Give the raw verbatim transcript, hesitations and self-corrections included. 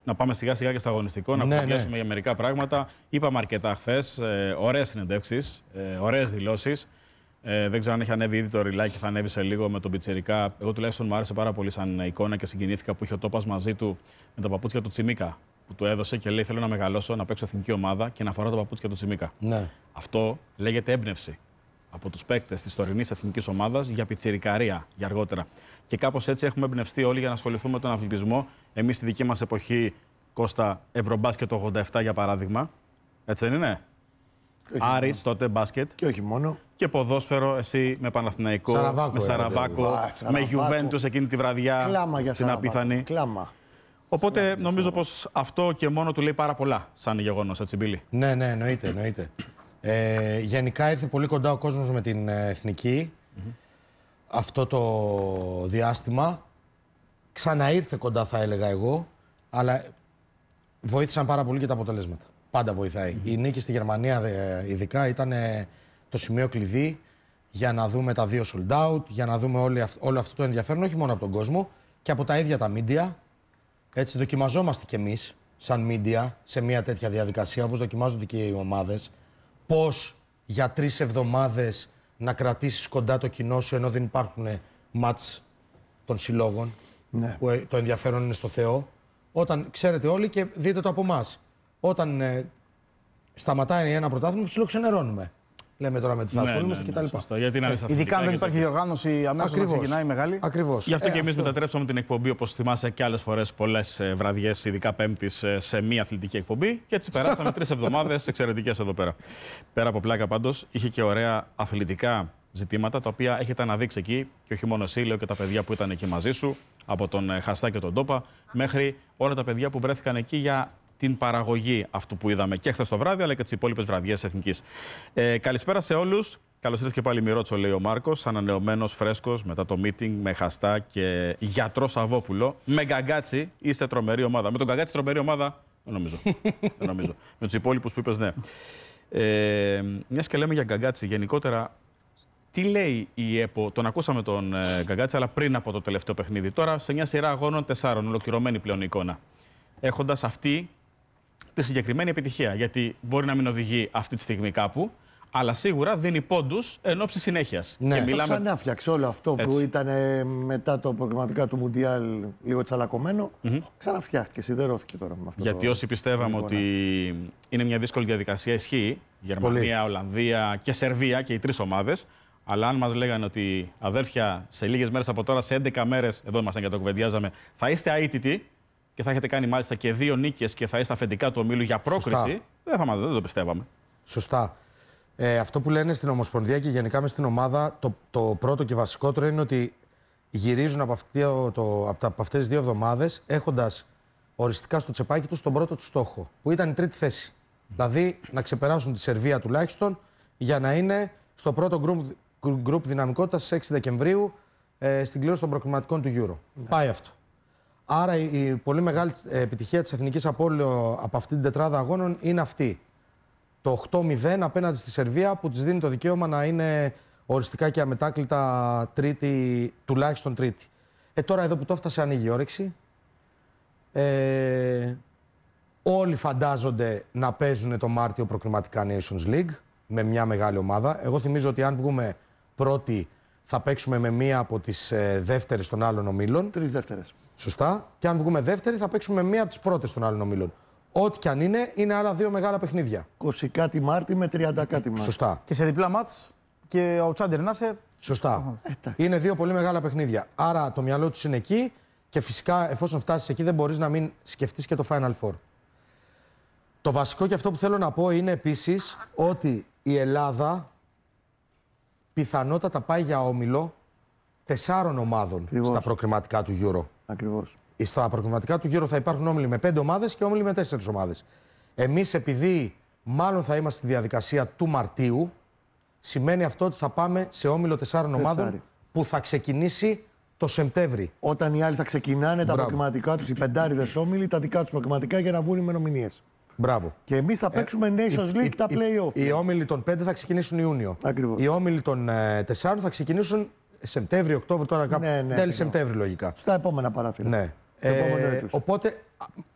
Να πάμε σιγά σιγά και στο αγωνιστικό, να ναι, κουβεντιάσουμε ναι. για μερικά πράγματα. Είπαμε αρκετά χθες, ε, ωραίες συνεντεύξεις, ε, ωραίες δηλώσεις. Ε, δεν ξέρω αν έχει ανέβει ήδη το ριλάκι, θα ανέβει σε λίγο με τον Πιτσιρικά. Εγώ τουλάχιστον μου άρεσε πάρα πολύ σαν εικόνα και συγκινήθηκα που είχε ο Τόπας μαζί του με τα παπούτσια του Τσιμίκα. Που του έδωσε και λέει: θέλω να μεγαλώσω, να παίξω εθνική ομάδα και να φοράω τα παπούτσια του Τσιμίκα. Ναι. Αυτό λέγεται έμπνευση από τους παίκτες της τωρινής εθνικής ομάδας για πιτσιρικαρία για αργότερα. Και κάπως έτσι έχουμε εμπνευστεί όλοι για να ασχοληθούμε με τον αθλητισμό. Εμείς στη δική μας εποχή, Κώστα, Ευρωμπάσκετ ογδόντα επτά για παράδειγμα. Έτσι δεν είναι? Άρης τότε μπάσκετ. Και όχι μόνο. Και ποδόσφαιρο, εσύ με Παναθηναϊκό, Σαραβάκο, με Σαραβάκο, Ά, με Γιουβέντους εκείνη τη βραδιά. Κλάμα για την Σαραβάκο. απίθανη. Κλάμα. Οπότε Κλάμα, νομίζω πως αυτό και μόνο του λέει πάρα πολλά σαν γεγονός, έτσι Μπίλη. Ναι, ναι, εννοείται, εννοείται. Ε, γενικά ήρθε πολύ κοντά ο κόσμος με την ε, εθνική mm-hmm. αυτό το διάστημα. Ξαναήρθε κοντά θα έλεγα εγώ, αλλά βοήθησαν πάρα πολύ και τα αποτελέσματα. Πάντα βοηθάει. Mm-hmm. Η νίκη στη Γερμανία ε, ειδικά ήταν ε, το σημείο κλειδί για να δούμε τα δύο sold out, για να δούμε όλη, όλο αυτό το ενδιαφέρον, όχι μόνο από τον κόσμο, και από τα ίδια τα media. Έτσι δοκιμαζόμαστε κι εμείς, σαν media, σε μια τέτοια διαδικασία, όπως δοκιμάζονται και οι ομάδες. Πώς για τρεις εβδομάδες να κρατήσεις κοντά το κοινό σου ενώ δεν υπάρχουν μάτς των συλλόγων, Ναι. που το ενδιαφέρον είναι στο Θεό. Όταν ξέρετε όλοι και δείτε το από εμάς. Όταν ε, σταματάει ένα πρωτάθλημα, ψιλοξενερώνουμε. Λέμε τώρα με τι θα ασχολούμαστε ναι, ναι, κτλ. σωστά. Γιατί να είναι Ειδικά αν δεν υπάρχει διοργάνωση, αμέσως να ξεκινάει μεγάλη. Ακριβώς. Γι' αυτό Ε, και εμείς αυτό. μετατρέψαμε την εκπομπή, όπως θυμάσαι και άλλες φορές, πολλές ε, βραδιές, ειδικά Πέμπτης, ε, σε μία αθλητική εκπομπή. Και έτσι περάσαμε τρεις εβδομάδες εξαιρετικές εδώ πέρα. Πέρα από πλάκα πάντως, είχε και ωραία αθλητικά ζητήματα, τα οποία έχετε αναδείξει εκεί. Και όχι μόνο εσύ, λέω και τα παιδιά που ήταν εκεί μαζί σου, από τον ε, Χαστά και τον Τόπα, μέχρι όλα τα παιδιά που βρέθηκαν εκεί για την παραγωγή αυτού που είδαμε και χθες το βράδυ, αλλά και τις υπόλοιπες βραδιές εθνικής. Ε, καλησπέρα σε όλους. Καλώς ήρθατε και πάλι Μιρότσο, λέει ο Μάρκος, ανανεωμένος, φρέσκος, μετά το meeting με Χαστά και γιατρό Σαββόπουλο. Με Γκαγκάτσι, είστε τρομερή ομάδα. Με τον Γκαγκάτσι τρομερή ομάδα, δεν νομίζω. δεν νομίζω. Με τους υπόλοιπους που είπες, ναι. Ε, μιας και λέμε για Γκαγκάτσι, γενικότερα, τι λέει η ΕΠΟ, τον ακούσαμε τον ε, Γκαγκάτσι, αλλά πριν από το τελευταίο παιχνίδι. Τώρα σε μια σειρά αγώνων τεσσάρων, ολοκληρωμένη πλέον εικόνα. Έχοντας αυτή τη συγκεκριμένη επιτυχία. Γιατί μπορεί να μην οδηγεί αυτή τη στιγμή κάπου, αλλά σίγουρα δίνει πόντους εν ώψη συνέχειας. Ναι. Και Το μιλάμε... ξανάφτιαξε όλο αυτό Έτσι. που ήταν ε, μετά το προγραμματικά του Μουντιάλ λίγο τσαλακωμένο. Mm-hmm. Ξαναφτιάχτηκε, σιδερώθηκε τώρα με αυτό. Γιατί το... όσοι πιστεύαμε το ότι είναι μια δύσκολη διαδικασία, ισχύει. Γερμανία, Πολύ. Ολλανδία και Σερβία και οι τρεις ομάδες. Αλλά αν μας λέγανε ότι αδέρφια σε λίγες μέρες από τώρα, σε έντεκα μέρες, εδώ ήμασταν και το κουβεντιάζαμε, θα είστε αίτητοι και θα έχετε κάνει μάλιστα και δύο νίκες και θα είστε αφεντικά του ομίλου για πρόκριση, δεν, θα, δεν το πιστεύαμε. Σωστά. Ε, αυτό που λένε στην Ομοσπονδία και γενικά μες στην ομάδα, το, το πρώτο και βασικότερο είναι ότι γυρίζουν από, αυτή, το, από, τα, από αυτές τις δύο εβδομάδες έχοντας οριστικά στο τσεπάκι τους τον πρώτο του στόχο, που ήταν η τρίτη θέση. Δηλαδή να ξεπεράσουν τη Σερβία τουλάχιστον για να είναι στο πρώτο γκρουπ, γκρουπ δυναμικότητας στις έξι Δεκεμβρίου ε, στην κλήρωση των προκριματικών του Euro. Ναι. Πάει αυτό. Άρα η, η πολύ μεγάλη επιτυχία της Εθνικής Απόλλων από αυτή την τετράδα αγώνων είναι αυτή. Το οκτώ μηδέν απέναντι στη Σερβία που της δίνει το δικαίωμα να είναι οριστικά και αμετάκλητα τρίτη, τουλάχιστον τρίτη. Ε, τώρα εδώ που το έφτασε ανοίγει η όρεξη. Ε, όλοι φαντάζονται να παίζουν το Μάρτιο προκριματικά Nations League με μια μεγάλη ομάδα. Εγώ θυμίζω ότι αν βγούμε πρώτοι θα παίξουμε με μία από τις ε, δεύτερες των άλλων ομίλων. Τρεις δεύτερες. Σωστά. Και αν βγούμε δεύτεροι θα παίξουμε με μία από τις πρώτες των άλλων ομίλων. Ό,τι κι αν είναι, είναι άλλα δύο μεγάλα παιχνίδια. είκοσι κάτι Μάρτη με τριάντα κάτι Μάρτη. Σωστά. Και σε διπλά μάτς και ο Τσάντερ να είσαι. Σωστά. Ε, είναι δύο πολύ μεγάλα παιχνίδια. Άρα το μυαλό τους είναι εκεί και φυσικά εφόσον φτάσεις εκεί δεν μπορείς να μην σκεφτείς και το Final Four. Το βασικό και αυτό που θέλω να πω είναι επίσης ότι η Ελλάδα πιθανότατα πάει για όμιλο τεσσάρων ομάδων Ακριβώς. στα προκριματικά του Euro. Ακριβώς. Στα προκριματικά του Euro θα υπάρχουν όμιλοι με πέντε ομάδες και όμιλοι με τέσσερις ομάδες. Εμείς επειδή μάλλον θα είμαστε στη διαδικασία του Μαρτίου, σημαίνει αυτό ότι θα πάμε σε όμιλο τεσσάρων Τεσσάρι. ομάδων που θα ξεκινήσει το Σεπτέμβρη. Όταν οι άλλοι θα ξεκινάνε τα Μπράβο. προκριματικά τους, οι πεντάριδες όμιλοι, τα δικά τους προκριματικά για να βγουν οι ημερομηνίες. Μπράβο. Και εμείς θα παίξουμε Nations League τα play-off. Οι όμιλοι των πέντε θα ξεκινήσουν Ιούνιο. Ακριβώς. Οι όμιλοι των ε, τεσσάρων θα ξεκινήσουν Σεπτέμβριο, Οκτώβριο, τώρα κάπου. Ναι, ναι, τέλη ναι. Σεπτέμβρη λογικά. Στα επόμενα παράθυρα. Ναι. Το επόμενο Ε, έτος. οπότε